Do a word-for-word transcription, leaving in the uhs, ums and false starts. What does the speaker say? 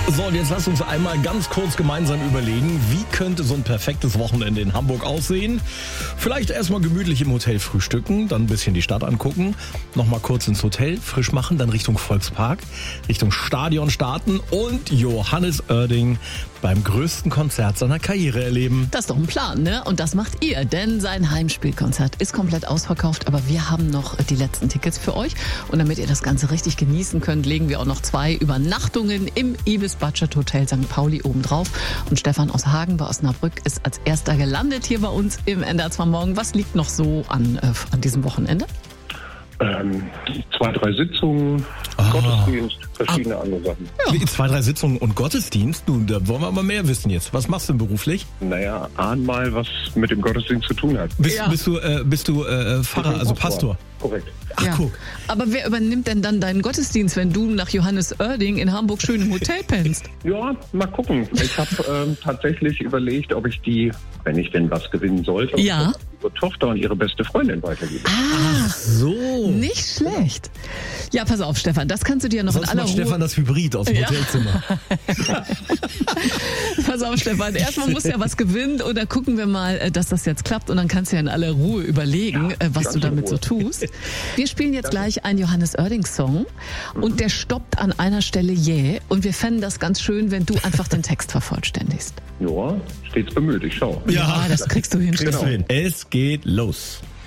So, und jetzt lasst uns einmal ganz kurz gemeinsam überlegen, wie könnte so ein perfektes Wochenende in Hamburg aussehen? Vielleicht erstmal gemütlich im Hotel frühstücken, dann ein bisschen die Stadt angucken, nochmal kurz ins Hotel, frisch machen, dann Richtung Volkspark, Richtung Stadion starten und Johannes Oerding beim größten Konzert seiner Karriere erleben. Das ist doch ein Plan, ne? Und das macht ihr, denn sein Heimspielkonzert ist komplett ausverkauft, aber wir haben noch die letzten Tickets für euch. Und damit ihr das Ganze richtig genießen könnt, legen wir auch noch zwei Übernachtungen im Ibis Budget Hotel Sankt Pauli obendrauf. Und Stefan aus Hagen bei Osnabrück ist als erster gelandet hier bei uns im N D R zwei Morgen. Was liegt noch so an, äh, an diesem Wochenende? Ähm, zwei, drei Sitzungen, ah. Gottesdienst, verschiedene ah. andere Sachen. Ja. Zwei, drei Sitzungen und Gottesdienst? Nun, da wollen wir aber mehr wissen jetzt. Was machst du denn beruflich? Naja, ahn mal, was mit dem Gottesdienst zu tun hat. Bist, ja. bist du, äh, bist du äh, Pfarrer, also Pastor? Korrekt. Ach, ja. guck. Aber wer übernimmt denn dann deinen Gottesdienst, wenn du nach Johannes Oerding in Hamburg schön im Hotel pennst? Ja, mal gucken. Ich habe ähm, tatsächlich überlegt, ob ich die, wenn ich denn was gewinnen sollte, ja. ihre Tochter und ihre beste Freundin weitergebe. Ah, Ach so. Nicht schlecht. Ja, pass auf, Stefan, das kannst du dir noch Sonst in aller macht Ruhe... Stefan das Hybrid aus dem Ja. Hotelzimmer. Pass auf, Stefan, erstmal muss ja was gewinnen und dann gucken wir mal, dass das jetzt klappt und dann kannst du ja in aller Ruhe überlegen, ja, was du damit so tust. Wir spielen jetzt gleich einen Johannes Oerding-Song und der stoppt an einer Stelle jäh und wir fänden das ganz schön, wenn du einfach den Text vervollständigst. Ja, stets bemüht, ich schau. Ja, das kriegst du hin. Kriegst du hin. Es geht los.